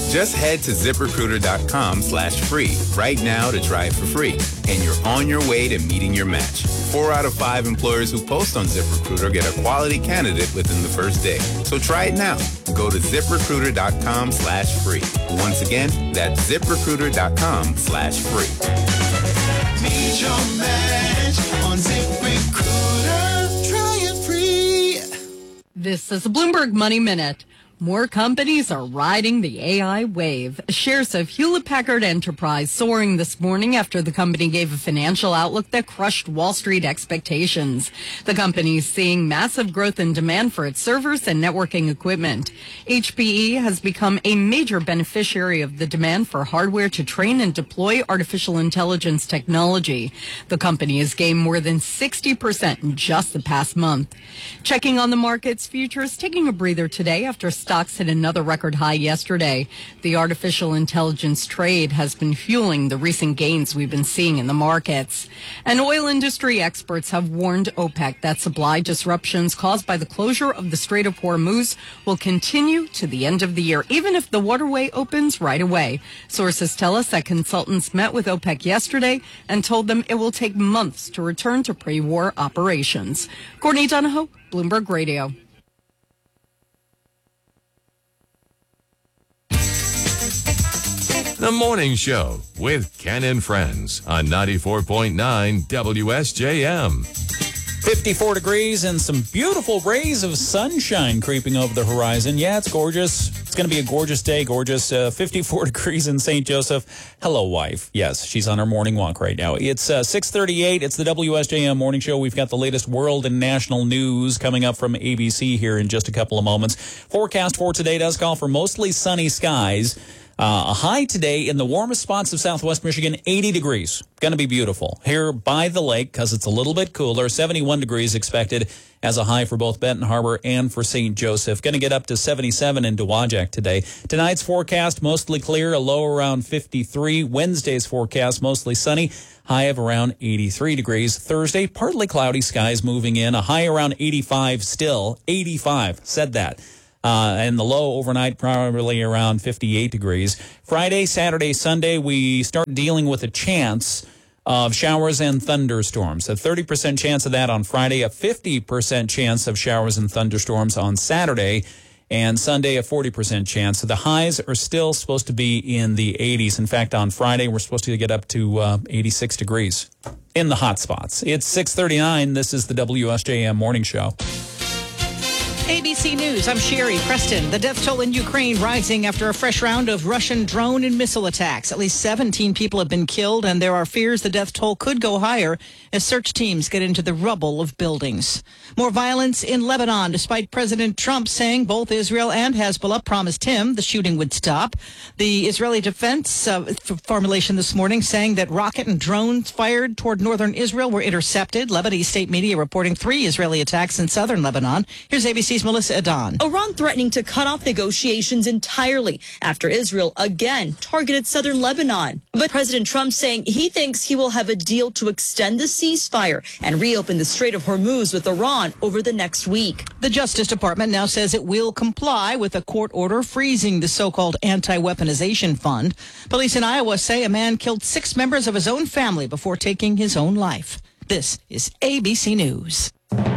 Just head to ZipRecruiter.com/free right now to try it for free. And you're on your way to meeting your match. 4 out of 5 employers who post on ZipRecruiter get a quality candidate within the first day. So try it now. Go to ZipRecruiter.com/free. Once again, that's ZipRecruiter.com/free. Meet your match on ZipRecruiter. Try it free. This is a Bloomberg Money Minute. More companies are riding the AI wave. Shares of Hewlett-Packard Enterprise soaring this morning after the company gave a financial outlook that crushed Wall Street expectations. The company is seeing massive growth in demand for its servers and networking equipment. HPE has become a major beneficiary of the demand for hardware to train and deploy artificial intelligence technology. The company has gained more than 60% in just the past month. Checking on the markets, futures taking a breather today after stocks hit another record high yesterday. The artificial intelligence trade has been fueling the recent gains we've been seeing in the markets. And oil industry experts have warned OPEC that supply disruptions caused by the closure of the Strait of Hormuz will continue to the end of the year, even if the waterway opens right away. Sources tell us that consultants met with OPEC yesterday and told them it will take months to return to pre-war operations. Courtney Donahoe, Bloomberg Radio. The Morning Show with Ken and Friends on 94.9 WSJM. 54 degrees and some beautiful rays of sunshine creeping over the horizon. Yeah, it's gorgeous. It's going to be a gorgeous day, gorgeous. 54 degrees in St. Joseph. Hello, wife. Yes, she's on her morning walk right now. It's 6:38. It's the WSJM Morning Show. We've got the latest world and national news coming up from ABC here in just a couple of moments. Forecast for today does call for mostly sunny skies. A high today in the warmest spots of southwest Michigan, 80 degrees. Going to be beautiful. Here by the lake, because it's a little bit cooler, 71 degrees expected as a high for both Benton Harbor and for St. Joseph. Going to get up to 77 in Dowagiac today. Tonight's forecast, mostly clear, a low around 53. Wednesday's forecast, mostly sunny, high of around 83 degrees. Thursday, partly cloudy skies moving in, a high around 85 still. 85, said that. And the low overnight probably around 58 degrees. Friday, Saturday, Sunday, we start dealing with a chance of showers and thunderstorms. A 30% chance of that on Friday, a 50% chance of showers and thunderstorms on Saturday, and Sunday a 40% chance. So the highs are still supposed to be in the 80s. In fact, on Friday, we're supposed to get up to 86 degrees in the hot spots. It's 6:39. This is the WSJM Morning Show. ABC News, I'm Sherry Preston. The death toll in Ukraine rising after a fresh round of Russian drone and missile attacks. At least 17 people have been killed, and there are fears the death toll could go higher as search teams get into the rubble of buildings. More violence in Lebanon, despite President Trump saying both Israel and Hezbollah promised him the shooting would stop. The Israeli defense formulation this morning saying that rocket and drones fired toward northern Israel were intercepted. Lebanese state media reporting 3 Israeli attacks in southern Lebanon. Here's ABC's Melissa Adan. Iran threatening to cut off negotiations entirely after Israel again targeted southern Lebanon. But President Trump saying he thinks he will have a deal to extend the ceasefire and reopen the Strait of Hormuz with Iran over the next week. The Justice Department now says it will comply with a court order freezing the so-called anti-weaponization fund. Police in Iowa say a man killed 6 members of his own family before taking his own life. This is ABC News.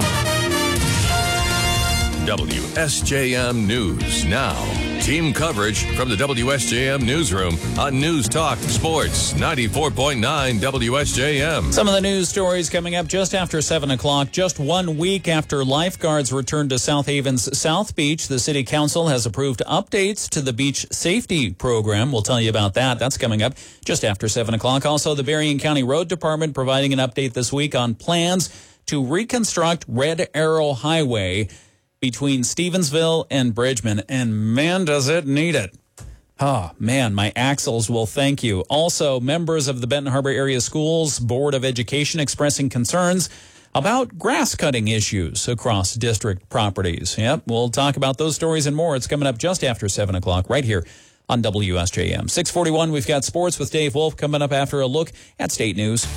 WSJM News Now. Team coverage from the WSJM Newsroom on News Talk Sports 94.9 WSJM. Some of the news stories coming up just after 7 o'clock. Just 1 week after lifeguards returned to South Haven's South Beach, the City Council has approved updates to the beach safety program. We'll tell you about that. That's coming up just after 7 o'clock. Also, the Berrien County Road Department providing an update this week on plans to reconstruct Red Arrow Highway between Stevensville and Bridgman, and man, does it need it. Oh, man, my axles will thank you. Also, members of the Benton Harbor Area Schools Board of Education expressing concerns about grass cutting issues across district properties. Yep, we'll talk about those stories and more. It's coming up just after 7 o'clock right here on WSJM. 6:41, we've got sports with Dave Wolf coming up after a look at state news.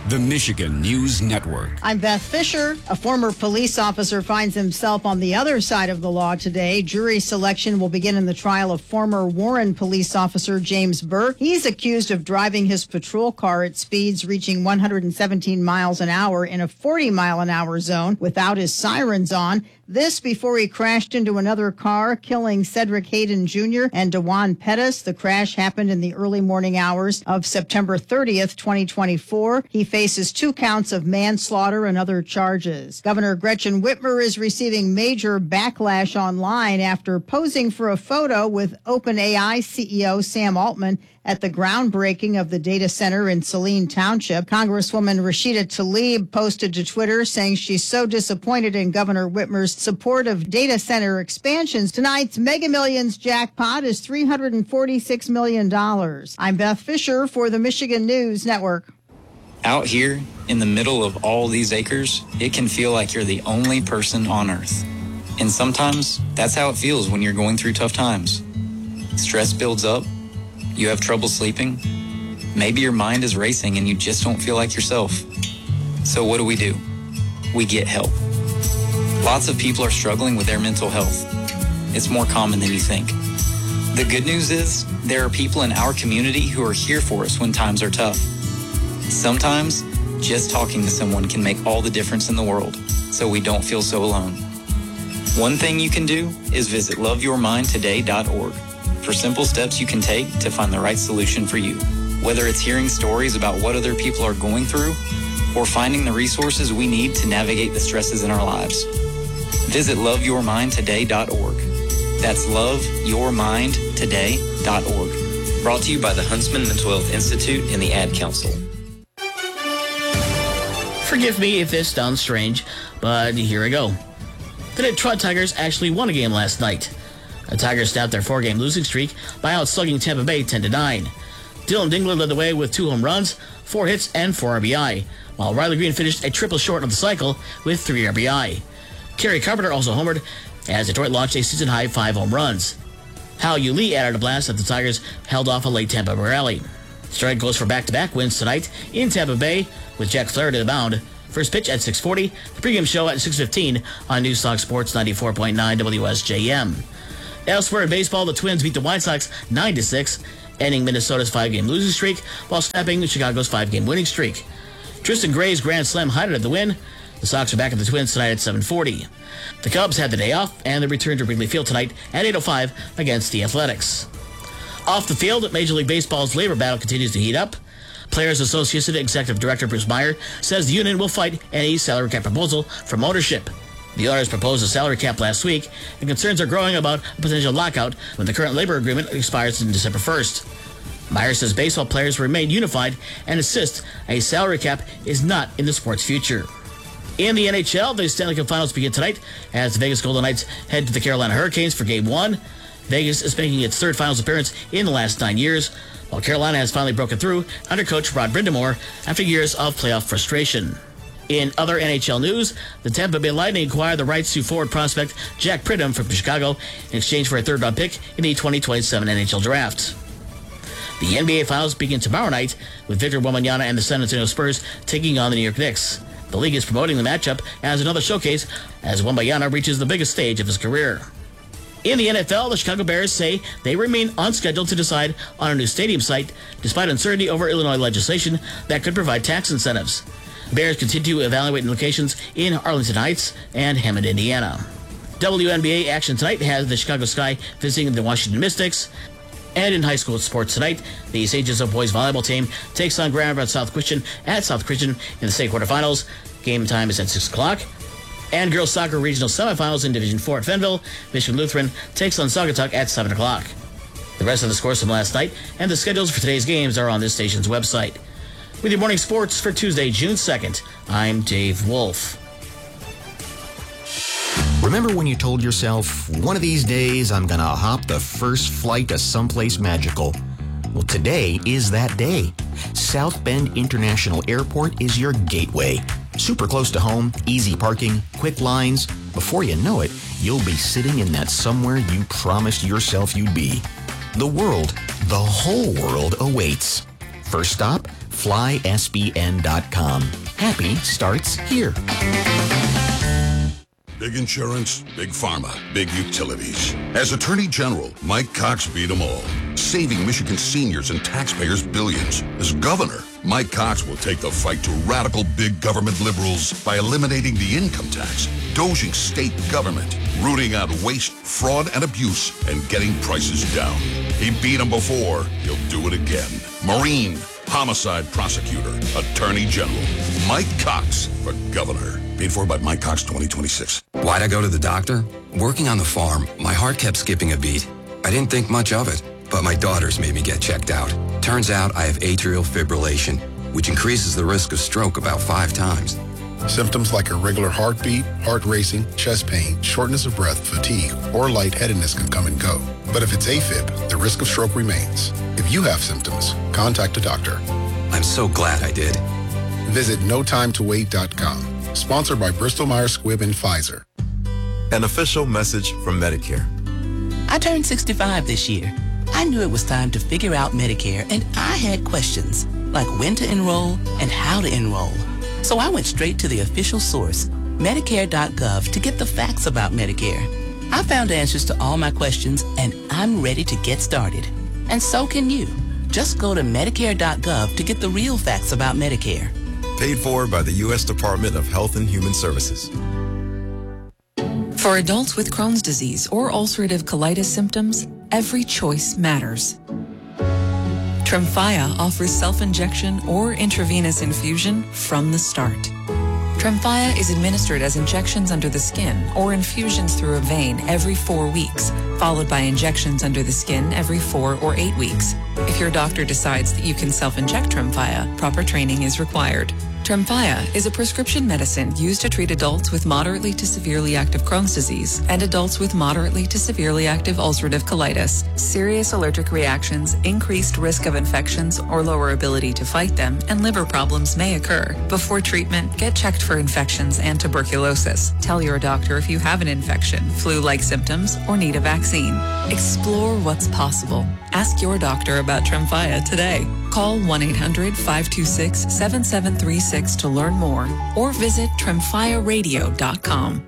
the Michigan News Network. I'm Beth Fisher. A former police officer finds himself on the other side of the law today. Jury selection will begin in the trial of former Warren police officer James Burke. He's accused of driving his patrol car at speeds reaching 117 miles an hour in a 40-mile-an-hour zone without his sirens on. This before he crashed into another car, killing Cedric Hayden Jr. and DeJuan Pettis. The crash happened in the early morning hours of September 30th, 2024. He faces 2 counts of manslaughter and other charges. Governor Gretchen Whitmer is receiving major backlash online after posing for a photo with OpenAI CEO Sam Altman at the groundbreaking of the data center in Saline Township. Congresswoman Rashida Tlaib posted to Twitter saying she's so disappointed in Governor Whitmer's support of data center expansions. Tonight's Mega Millions jackpot is $346 million. I'm Beth Fisher for the Michigan News Network. Out here in the middle of all these acres, it can feel like you're the only person on earth. And sometimes that's how it feels when you're going through tough times. Stress builds up. You have trouble sleeping. Maybe your mind is racing and you just don't feel like yourself. So what do? We get help. Lots of people are struggling with their mental health. It's more common than you think. The good news is there are people in our community who are here for us when times are tough. Sometimes just talking to someone can make all the difference in the world, so we don't feel so alone. One thing you can do is visit loveyourmindtoday.org for simple steps you can take to find the right solution for you. Whether it's hearing stories about what other people are going through or finding the resources we need to navigate the stresses in our lives. Visit loveyourmindtoday.org. That's loveyourmindtoday.org. Brought to you by the Huntsman Mental Health Institute and the Ad Council. Forgive me if this sounds strange, but here I go. The Detroit Tigers actually won a game last night. The Tigers snapped their 4-game losing streak by outslugging Tampa Bay 10-9. Dylan Dingler led the way with 2 home runs, 4 hits, and 4 RBI, while Riley Green finished a triple short of the cycle with 3 RBI. Kerry Carpenter also homered as Detroit launched a season-high 5 home runs. Hal Lee added a blast as the Tigers held off a late Tampa Bay rally. Strike goes for back-to-back wins tonight in Tampa Bay with Jack Flaherty to the mound. First pitch at 6:40, the pregame show at 6:15 on News Talk Sports 94.9 WSJM. Elsewhere in baseball, the Twins beat the White Sox 9-6, ending Minnesota's 5-game losing streak while snapping Chicago's 5-game winning streak. Tristan Gray's grand slam highlighted the win. The Sox are back at the Twins tonight at 7:40. The Cubs had the day off and they return to Wrigley Field tonight at 8:05 against the Athletics. Off the field, Major League Baseball's labor battle continues to heat up. Players Association Executive Director Bruce Meyer says the union will fight any salary cap proposal from ownership. The owners proposed a salary cap last week, and concerns are growing about a potential lockout when the current labor agreement expires on December 1st. Meyer says baseball players remain unified and insists a salary cap is not in the sport's future. In the NHL, the Stanley Cup Finals begin tonight as the Vegas Golden Knights head to the Carolina Hurricanes for Game 1. Vegas is making its 3rd finals appearance in the last 9 years, while Carolina has finally broken through under coach Rod Brind'Amour after years of playoff frustration. In other NHL news, the Tampa Bay Lightning acquired the rights to forward prospect Jack Pridham from Chicago in exchange for a 3rd-round pick in the 2027 NHL Draft. The NBA Finals begin tomorrow night with Victor Wembanyama and the San Antonio Spurs taking on the New York Knicks. The league is promoting the matchup as another showcase as Wembanyama reaches the biggest stage of his career. In the NFL, the Chicago Bears say they remain on schedule to decide on a new stadium site despite uncertainty over Illinois legislation that could provide tax incentives. Bears continue to evaluate locations in Arlington Heights and Hammond, Indiana. WNBA action tonight has the Chicago Sky visiting the Washington Mystics. And in high school sports tonight, the St. Joseph boys volleyball team takes on Grand Rapids South Christian at South Christian in the state quarterfinals. Game time is at 6 o'clock. And girls soccer regional semifinals in Division 4 at Fenville. Michigan Lutheran takes on Saugatuck at 7 o'clock. The rest of the scores from last night and the schedules for today's games are on this station's website. With your morning sports for Tuesday, June 2nd, I'm Dave Wolf. Remember when you told yourself, one of these days I'm gonna hop the first flight to someplace magical? Well, today is that day. South Bend International Airport is your gateway. Super close to home, easy parking, quick lines. Before you know it, you'll be sitting in that somewhere you promised yourself you'd be. The world, the whole world awaits. First stop, flysbn.com. Happy starts here. Big insurance, big pharma, big utilities. As Attorney General, Mike Cox beat them all, saving Michigan seniors and taxpayers billions. As governor, Mike Cox will take the fight to radical big government liberals by eliminating the income tax, doging state government, rooting out waste, fraud, and abuse, and getting prices down. He beat them before. He'll do it again. Marine, homicide prosecutor, Attorney General, Mike Cox for governor. Paid for by Mike Cox 2026. Why'd I go to the doctor? Working on the farm, my heart kept skipping a beat. I didn't think much of it, but my daughters made me get checked out. Turns out I have atrial fibrillation, which increases the risk of stroke about 5 times. Symptoms like irregular heartbeat, heart racing, chest pain, shortness of breath, fatigue, or lightheadedness can come and go. But if it's AFib, the risk of stroke remains. If you have symptoms, contact a doctor. I'm so glad I did. Visit notimetowait.com. Sponsored by Bristol-Myers Squibb and Pfizer. An official message from Medicare. I turned 65 this year. I knew it was time to figure out Medicare, and I had questions, like when to enroll and how to enroll. So I went straight to the official source, Medicare.gov, to get the facts about Medicare. I found answers to all my questions, and I'm ready to get started. And so can you. Just go to Medicare.gov to get the real facts about Medicare. Paid for by the U.S. Department of Health and Human Services. For adults with Crohn's disease or ulcerative colitis symptoms, every choice matters. Tremfya offers self-injection or intravenous infusion from the start. Tremfya is administered as injections under the skin or infusions through a vein every 4 weeks, followed by injections under the skin every 4 or 8 weeks. If your doctor decides that you can self-inject Tremfya, proper training is required. Tremfya is a prescription medicine used to treat adults with moderately to severely active Crohn's disease and adults with moderately to severely active ulcerative colitis. Serious allergic reactions, increased risk of infections or lower ability to fight them, and liver problems may occur. Before treatment, get checked for infections and tuberculosis. Tell your doctor if you have an infection, flu-like symptoms, or need a vaccine. Explore what's possible. Ask your doctor about Tremfya today. Call 1-800-526-7736 to learn more or visit tremfyaradio.com.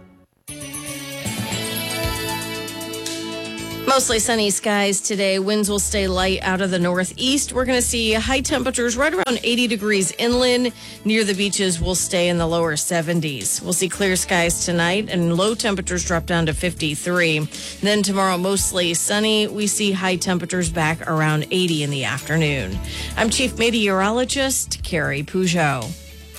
Mostly sunny skies today. Winds will stay light out of the northeast. We're going to see high temperatures right around 80 degrees inland. Near the beaches, we'll stay in the lower 70s. We'll see clear skies tonight and low temperatures drop down to 53. Then tomorrow, mostly sunny. We see high temperatures back around 80 in the afternoon. I'm Chief Meteorologist Carrie Peugeot.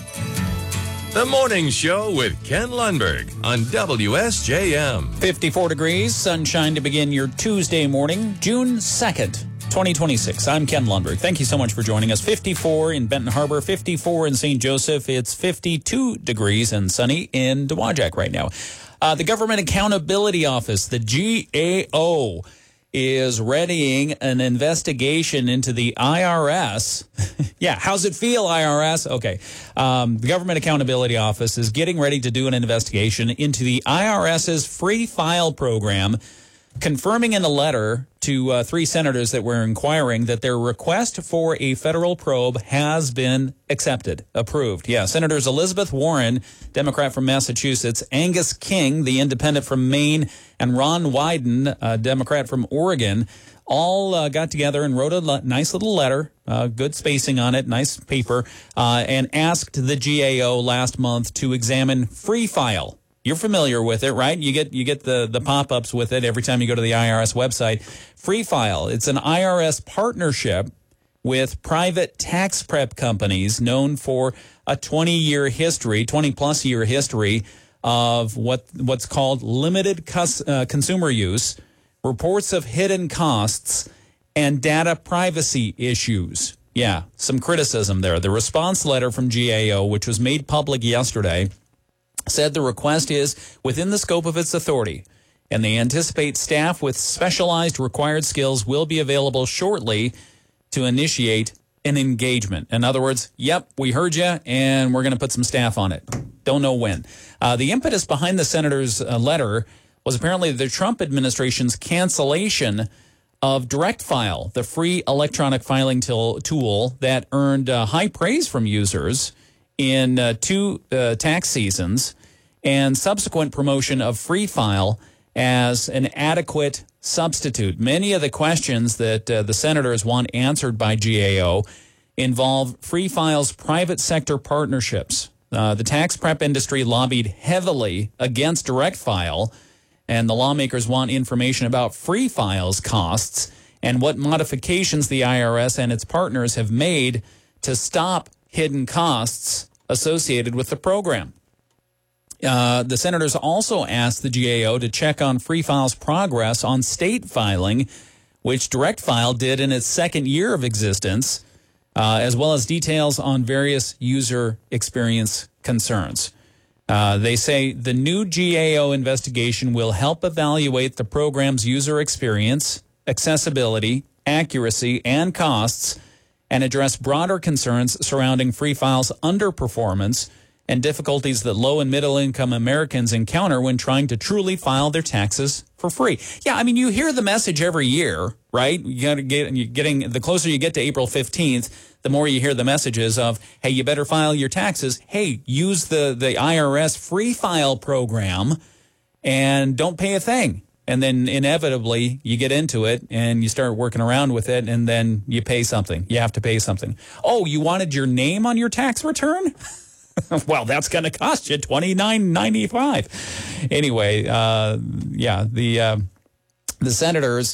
The Morning Show with Ken Lundberg on WSJM. 54 degrees, sunshine to begin your Tuesday morning, June 2nd, 2026. I'm Ken Lundberg. Thank you so much for joining us. 54 in Benton Harbor, 54 in St. Joseph. It's 52 degrees and sunny in Dowagiac right now. The Government Accountability Office, the GAO, is readying an investigation into the IRS. Yeah, how's it feel, IRS? Okay. The Government Accountability Office is getting ready to do an investigation into the IRS's Free File program, confirming in a letter to 3 senators that were inquiring that their request for a federal probe has been accepted, approved. Yeah, Senators Elizabeth Warren, Democrat from Massachusetts, Angus King, the independent from Maine, and Ron Wyden, a Democrat from Oregon, all got together and wrote a nice little letter, good spacing on it, nice paper, and asked the GAO last month to examine Free File. You're familiar with it, right? You get the pop-ups with it every time you go to the IRS website. Free File, it's an IRS partnership with private tax prep companies known for a 20-plus year history of what's called limited consumer use, reports of hidden costs, and data privacy issues. Yeah, some criticism there. The response letter from GAO, which was made public yesterday, said the request is within the scope of its authority, and they anticipate staff with specialized required skills will be available shortly to initiate an engagement. In other words, yep, we heard you, and we're going to put some staff on it. Don't know when. The impetus behind the senator's letter was apparently the Trump administration's cancellation of DirectFile, the free electronic filing tool that earned high praise from users in 2 tax seasons, and subsequent promotion of Free File as an adequate substitute. Many of the questions that the senators want answered by GAO involve Free File's private sector partnerships. The tax prep industry lobbied heavily against DirectFile, and the lawmakers want information about Free File's costs and what modifications the IRS and its partners have made to stop hidden costs associated with the program. The senators also asked the GAO to check on Free File's progress on state filing, which DirectFile did in its second year of existence, as well as details on various user experience concerns. They say the new GAO investigation will help evaluate the program's user experience, accessibility, accuracy, and costs, and address broader concerns surrounding Free File's underperformance and difficulties that low and middle income Americans encounter when trying to truly file their taxes for free. Yeah, I mean, you hear the message every year, right? The closer you get to April 15th, the more you hear the messages of, hey, you better file your taxes. Hey, use the IRS Free File program and don't pay a thing. And then inevitably you get into it and you start working around with it, and then you pay something. You have to pay something. Oh, you wanted your name on your tax return? Well, that's going to cost you $29.95. Anyway, the senators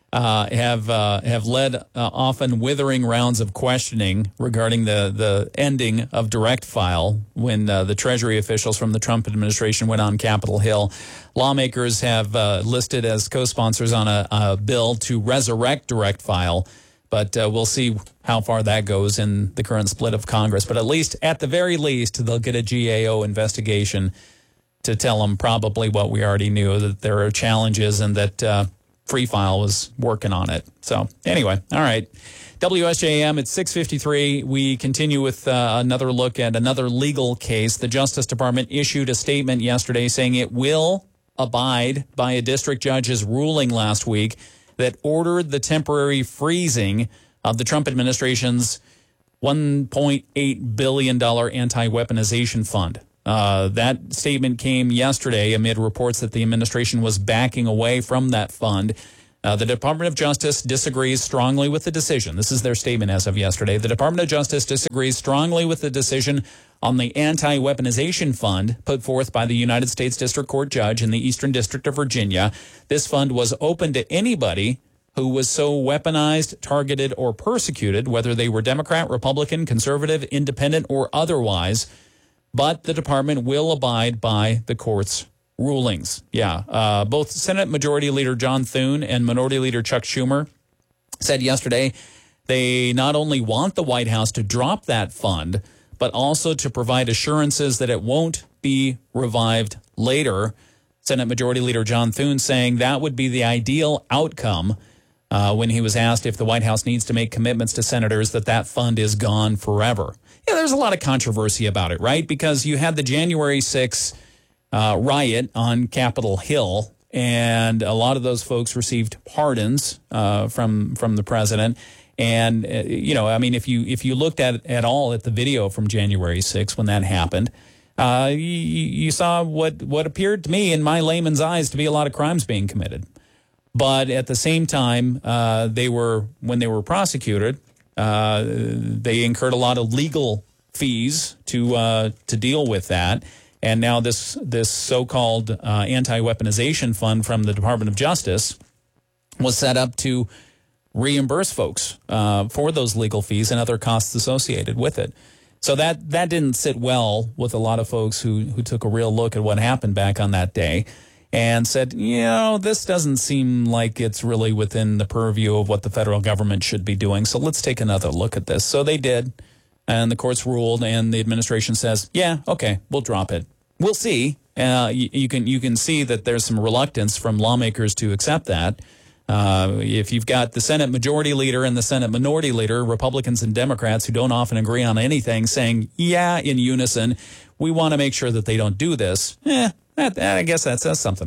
have led often withering rounds of questioning regarding the ending of DirectFile when the Treasury officials from the Trump administration went on Capitol Hill. Lawmakers have listed as co-sponsors on a bill to resurrect DirectFile. But we'll see how far that goes in the current split of Congress. But at the very least, they'll get a GAO investigation to tell them probably what we already knew, that there are challenges and that Free File was working on it. So anyway, all right. WSJM at 6:53. We continue with another look at another legal case. The Justice Department issued a statement yesterday saying it will abide by a district judge's ruling last week that ordered the temporary freezing of the Trump administration's $1.8 billion anti-weaponization fund. That statement came yesterday amid reports that the administration was backing away from that fund. The Department of Justice disagrees strongly with the decision. This is their statement as of yesterday. The Department of Justice disagrees strongly with the decision on the anti-weaponization fund put forth by the United States District Court judge in the Eastern District of Virginia. This fund was open to anybody who was so weaponized, targeted, or persecuted, whether they were Democrat, Republican, conservative, independent, or otherwise. But the department will abide by the court's rulings. Both Senate Majority Leader John Thune and Minority Leader Chuck Schumer said yesterday they not only want the White House to drop that fund, but also to provide assurances that it won't be revived later. Senate Majority Leader John Thune saying that would be the ideal outcome when he was asked if the White House needs to make commitments to senators that fund is gone forever. Yeah, there's a lot of controversy about it, right? Because you had the January 6th riot on Capitol Hill, and a lot of those folks received pardons from the president. And, if you looked at all at the video from January 6th when that happened, you saw what appeared to me in my layman's eyes to be a lot of crimes being committed. But at the same time, when they were prosecuted, they incurred a lot of legal fees to deal with that. And now this so-called anti-weaponization fund from the Department of Justice was set up to reimburse folks for those legal fees and other costs associated with it. So that didn't sit well with a lot of folks who took a real look at what happened back on that day and said, this doesn't seem like it's really within the purview of what the federal government should be doing. So let's take another look at this. So they did, and the courts ruled, and the administration says, yeah, okay, we'll drop it. We'll see. You can see that there's some reluctance from lawmakers to accept that. If you've got the Senate Majority Leader and the Senate Minority Leader, Republicans and Democrats who don't often agree on anything, saying, yeah, in unison, we want to make sure that they don't do this, I guess that says something, right?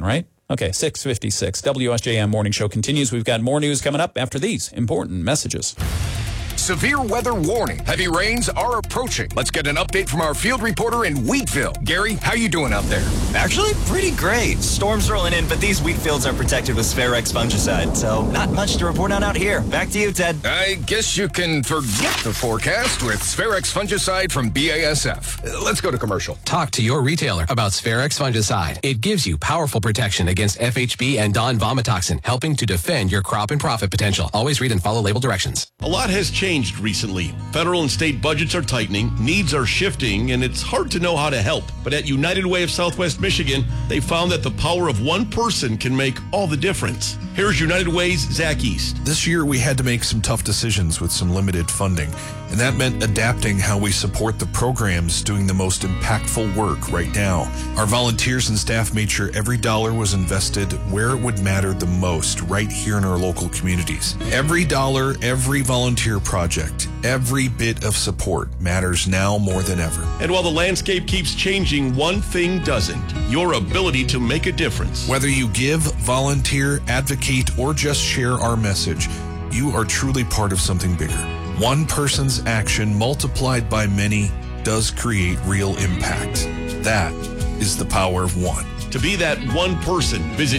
Okay, 6:56. WSJM Morning Show continues. We've got more news coming up after these important messages. Severe weather warning. Heavy rains are approaching. Let's get an update from our field reporter in Wheatville. Gary, how you doing out there? Actually, pretty great. Storms rolling in, but these wheat fields are protected with Spharex fungicide, so not much to report on out here. Back to you, Ted. I guess you can forget the forecast with Spharex fungicide from BASF. Let's go to commercial. Talk to your retailer about Spharex fungicide. It gives you powerful protection against FHB and Don vomitoxin, helping to defend your crop and profit potential. Always read and follow label directions. A lot has changed recently. Federal and state budgets are tightening, needs are shifting, and it's hard to know how to help. But at United Way of Southwest Michigan, they found that the power of one person can make all the difference. Here's United Way's Zach East. This year, we had to make some tough decisions with some limited funding, and that meant adapting how we support the programs doing the most impactful work right now. Our volunteers and staff made sure every dollar was invested where it would matter the most, right here in our local communities. Every dollar, every volunteer project, every bit of support matters now more than ever. And while the landscape keeps changing, one thing doesn't: your ability to make a difference. Whether you give, volunteer, advocate, or just share our message, you are truly part of something bigger. One person's action multiplied by many does create real impact. That is the power of one. To be that one person, visit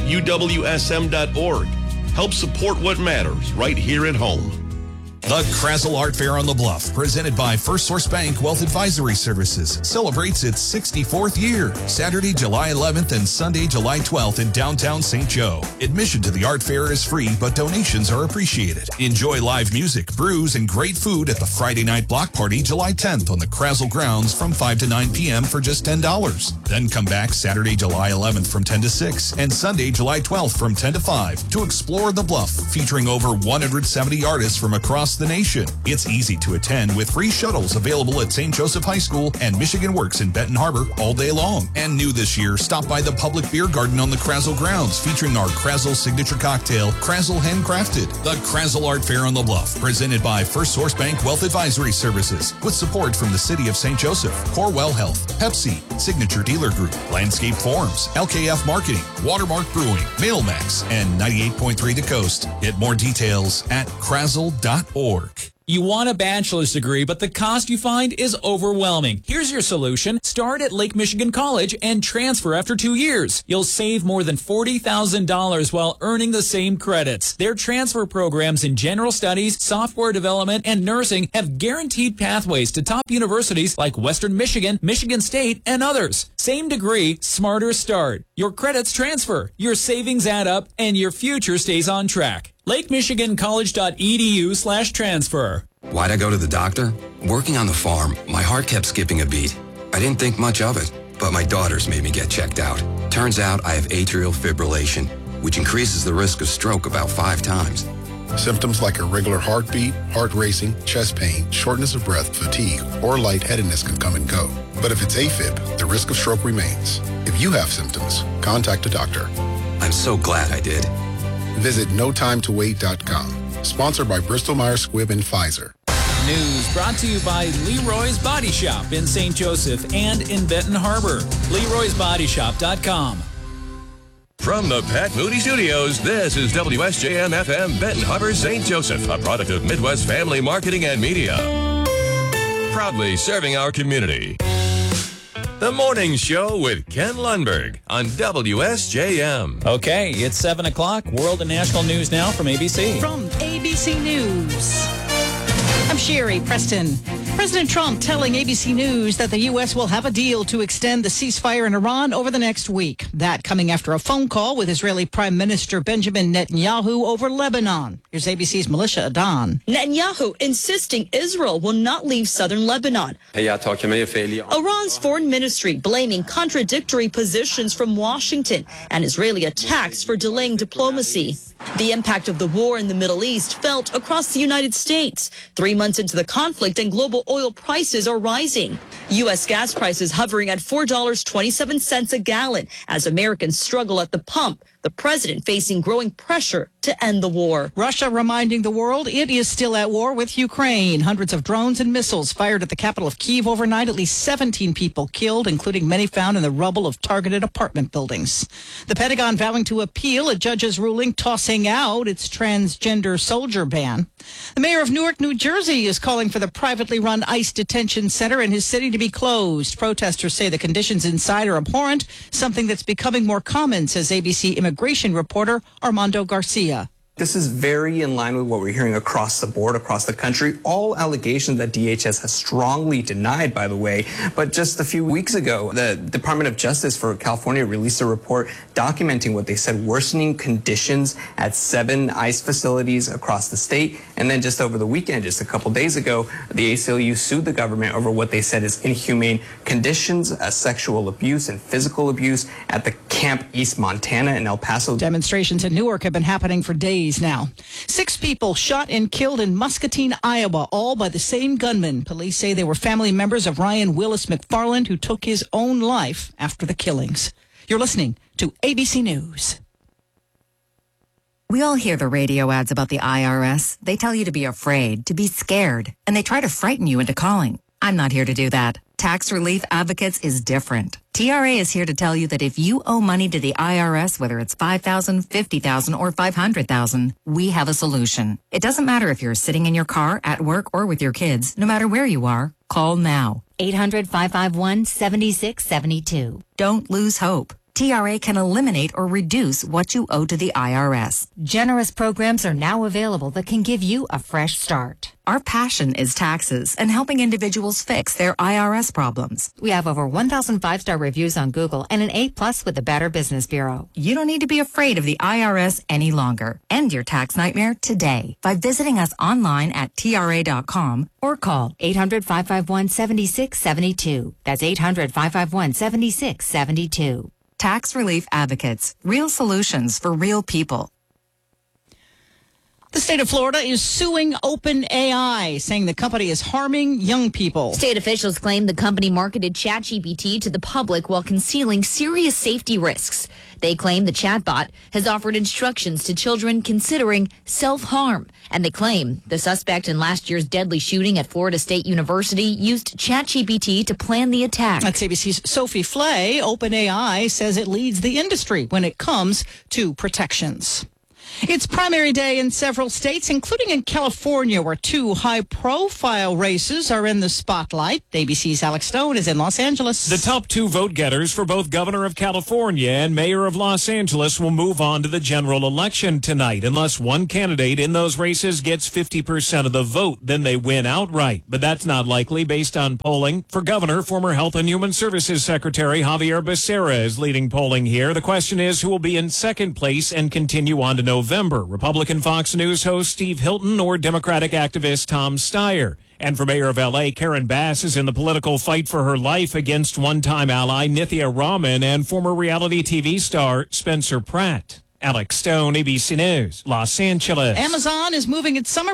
uwsm.org. Help support what matters right here at home. The Krazel Art Fair on the Bluff, presented by First Source Bank Wealth Advisory Services, celebrates its 64th year, Saturday, July 11th and Sunday, July 12th in downtown St. Joe. Admission to the art fair is free, but donations are appreciated. Enjoy live music, brews, and great food at the Friday night block party, July 10th on the Krazel grounds from 5 to 9 p.m. for just $10. Then come back Saturday, July 11th from 10 to 6 and Sunday, July 12th from 10 to 5 to explore the Bluff, featuring over 170 artists from across the nation. It's easy to attend with free shuttles available at St. Joseph High School and Michigan Works in Benton Harbor all day long. And new this year, stop by the public beer garden on the Krazel grounds, featuring our Krazel signature cocktail, Krazel Handcrafted. The Krazel Art Fair on the Bluff, presented by First Source Bank Wealth Advisory Services, with support from the City of St. Joseph, Corewell Health, Pepsi, Signature Dealer Group, Landscape Forms, LKF Marketing, Watermark Brewing, Mailmax, and 98.3 The Coast. Get more details at krazel.org. You want a bachelor's degree, but the cost you find is overwhelming. Here's your solution. Start at Lake Michigan College and transfer after 2 years. You'll save more than $40,000 while earning the same credits. Their transfer programs in general studies, software development, and nursing have guaranteed pathways to top universities like Western Michigan, Michigan State, and others. Same degree, smarter start. Your credits transfer, your savings add up, and your future stays on track. LakeMichiganCollege.edu/transfer. Why'd I go to the doctor? Working on the farm, my heart kept skipping a beat. I didn't think much of it, but my daughters made me get checked out. Turns out I have atrial fibrillation, which increases the risk of stroke about 5 times. Symptoms like irregular heartbeat, heart racing, chest pain, shortness of breath, fatigue, or lightheadedness can come and go. But if it's AFib, the risk of stroke remains. If you have symptoms, contact a doctor. I'm so glad I did. Visit notimetowait.com. Sponsored by Bristol-Myers Squibb and Pfizer. News brought to you by Leroy's Body Shop in St. Joseph and in Benton Harbor. Leroy'sBodyShop.com. From the Pat Moody Studios, this is WSJM-FM Benton Harbor, St. Joseph, a product of Midwest Family Marketing and Media. Proudly serving our community. The Morning Show with Ken Lundberg on WSJM. Okay, it's 7 o'clock. World and national news now from ABC. From ABC News, I'm Sherry Preston. President Trump telling ABC News that the U.S. will have a deal to extend the ceasefire in Iran over the next week. That coming after a phone call with Israeli Prime Minister Benjamin Netanyahu over Lebanon. Here's ABC's Militia Adan. Netanyahu insisting Israel will not leave southern Lebanon. Iran's foreign ministry blaming contradictory positions from Washington and Israeli attacks for delaying diplomacy. The impact of the war in the Middle East felt across the United States. 3 months into the conflict and global oil prices are rising. U.S. gas prices hovering at $4.27 a gallon as Americans struggle at the pump. the president facing growing pressure to end the war. Russia reminding the world it is still at war with Ukraine. Hundreds of drones and missiles fired at the capital of Kyiv overnight. At least 17 people killed, including many found in the rubble of targeted apartment buildings. The Pentagon vowing to appeal a judge's ruling tossing out its transgender soldier ban. The mayor of Newark, New Jersey is calling for the privately run ICE detention center in his city to be closed. Protesters say the conditions inside are abhorrent, something that's becoming more common, says ABC immigration reporter Armando Garcia. This is very in line with what we're hearing across the board, across the country. All allegations that DHS has strongly denied, by the way. But just a few weeks ago, the Department of Justice for California released a report documenting what they said worsening conditions at 7 ICE facilities across the state. And then just over the weekend, just a couple days ago, the ACLU sued the government over what they said is inhumane conditions, sexual abuse and physical abuse at the Camp East Montana in El Paso. Demonstrations in Newark have been happening for days now. 6 people shot and killed in Muscatine, Iowa, all by the same gunman. Police say they were family members of Ryan Willis McFarland, who took his own life after the killings. You're listening to ABC News. We all hear the radio ads about the IRS. They tell you to be afraid, to be scared, and they try to frighten you into calling. I'm not here to do that. Tax Relief Advocates is different. TRA is here to tell you that if you owe money to the IRS, whether it's $5,000, $50,000, or $500,000, we have a solution. It doesn't matter if you're sitting in your car, at work, or with your kids. No matter where you are, call now. 800-551-7672. Don't lose hope. TRA can eliminate or reduce what you owe to the IRS. Generous programs are now available that can give you a fresh start. Our passion is taxes and helping individuals fix their IRS problems. We have over 1,000 5-star reviews on Google and an A+ with the Better Business Bureau. You don't need to be afraid of the IRS any longer. End your tax nightmare today by visiting us online at TRA.com or call 800-551-7672. That's 800-551-7672. Tax Relief Advocates. Real solutions for real people. The state of Florida is suing OpenAI, saying the company is harming young people. State officials claim the company marketed ChatGPT to the public while concealing serious safety risks. They claim the chatbot has offered instructions to children considering self-harm. And they claim the suspect in last year's deadly shooting at Florida State University used ChatGPT to plan the attack. That's ABC's Sophie Flay. OpenAI says it leads the industry when it comes to protections. It's primary day in several states, including in California, where 2 high-profile races are in the spotlight. ABC's Alex Stone is in Los Angeles. The top 2 vote-getters for both governor of California and mayor of Los Angeles will move on to the general election tonight. Unless one candidate in those races gets 50% of the vote, then they win outright. But that's not likely based on polling. For governor, former Health and Human Services Secretary Javier Becerra is leading polling here. The question is who will be in second place and continue on to November. Republican Fox News host Steve Hilton or Democratic activist Tom Steyer. And for mayor of L.A., Karen Bass is in the political fight for her life against one-time ally Nithya Raman and former reality TV star Spencer Pratt. Alex Stone, ABC News, Los Angeles. Amazon is moving its summer